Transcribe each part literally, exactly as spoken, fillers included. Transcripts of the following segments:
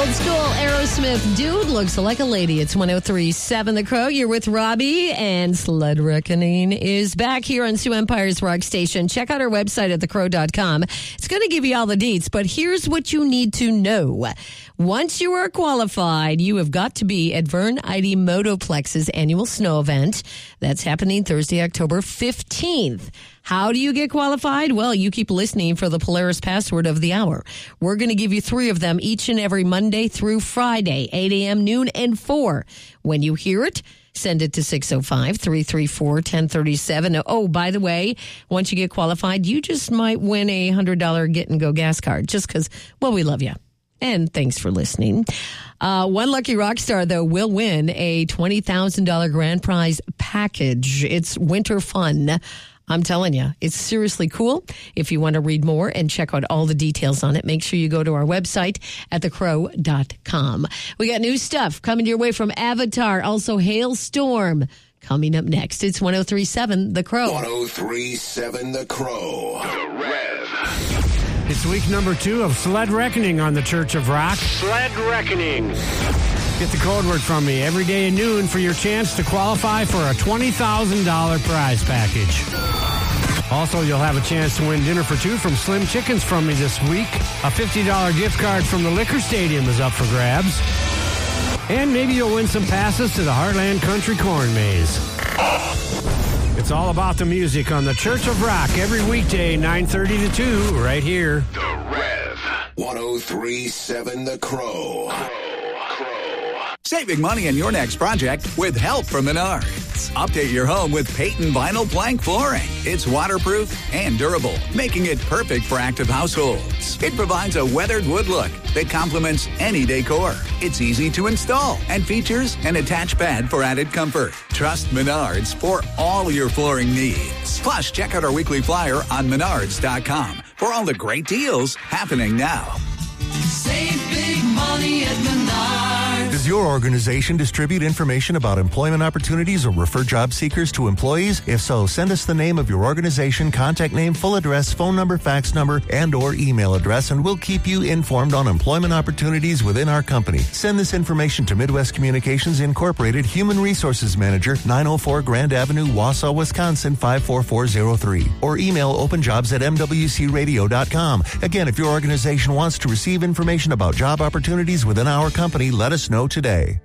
Old school Aerosmith. Dude looks like a lady. It's one oh three point seven The Crow. You're with Robbie, and Sled Reckoning is back here on Sioux Empire's Rock Station. Check out our website at the crow dot com. It's going to give you all the deets, but here's what you need to know. Once you are qualified, you have got to be at Vern Idy Motoplex's annual snow event. That's happening Thursday, October fifteenth. How do you get qualified? Well, you keep listening for the Polaris password of the hour. We're going to give you three of them each and every Monday through Friday, eight a.m., noon, and four. When you hear it, send it to six oh five, three three four, one oh three seven. Oh, by the way, once you get qualified, you just might win a one hundred dollars get-and-go gas card just because, well, we love you. And thanks for listening. Uh, one lucky rock star, though, will win a twenty thousand dollars grand prize package. It's winter fun. I'm telling you, it's seriously cool. If you want to read more and check out all the details on it, make sure you go to our website at the crow dot com. We got new stuff coming your way from Avatar, also Hailstorm. Coming up next, it's one oh three point seven The Crow. one oh three point seven The Crow. The Rev. It's week number two of Sled Reckoning on the Church of Rock. Sled Reckoning. Get the code word from me every day at noon for your chance to qualify for a twenty thousand dollars prize package. Also, you'll have a chance to win dinner for two from Slim Chickens from me this week. A fifty dollars gift card from the Liquor Stadium is up for grabs. And maybe you'll win some passes to the Heartland Country Corn Maze. It's all about the music on the Church of Rock every weekday, nine thirty to two, right here. The Rev. one oh three point seven The Crow. Saving money on your next project with help from Menards. Update your home with Peyton Vinyl Plank Flooring. It's waterproof and durable, making it perfect for active households. It provides a weathered wood look that complements any decor. It's easy to install and features an attached bed for added comfort. Trust Menards for all your flooring needs. Plus, check out our weekly flyer on menards dot com for all the great deals happening now. Save big money at Menards. Does your organization distribute information about employment opportunities or refer job seekers to employees? If so, send us the name of your organization, contact name, full address, phone number, fax number, and or email address, and we'll keep you informed on employment opportunities within our company. Send this information to Midwest Communications Incorporated, Human Resources Manager, nine oh four Grand Avenue, Wausau, Wisconsin, five four four oh three. Or email openjobs at m w c radio dot com. Again, if your organization wants to receive information about job opportunities within our company, let us know today.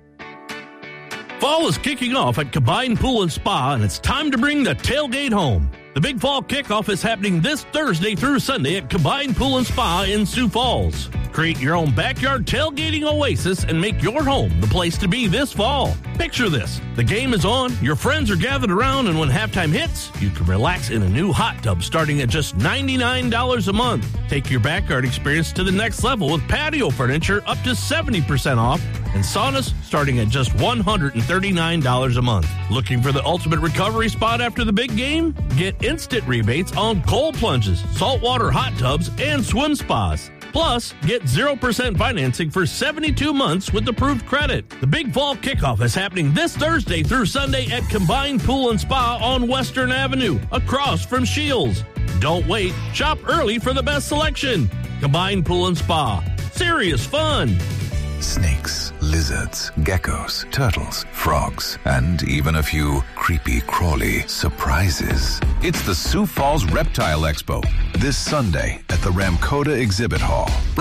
Fall is kicking off at Combined Pool and Spa, and it's time to bring the tailgate home. The Big Fall Kickoff is happening this Thursday through Sunday at Combined Pool and Spa in Sioux Falls. Create your own backyard tailgating oasis and make your home the place to be this fall. Picture this. The game is on, your friends are gathered around, and when halftime hits, you can relax in a new hot tub starting at just ninety-nine dollars a month. Take your backyard experience to the next level with patio furniture up to seventy percent off and saunas starting at just one hundred thirty-nine dollars a month. Looking for the ultimate recovery spot after the big game? Get instant rebates on cold plunges, saltwater hot tubs, and swim spas. Plus, get zero percent financing for seventy-two months with approved credit. The Big Fall Kickoff is happening this Thursday through Sunday at Combined Pool and Spa on Western Avenue, across from Shields. Don't wait. Shop early for the best selection. Combined Pool and Spa. Serious fun. Snakes, lizards, geckos, turtles, frogs, and even a few creepy crawly surprises. It's the Sioux Falls Reptile Expo this Sunday at the Ramkota Exhibit Hall.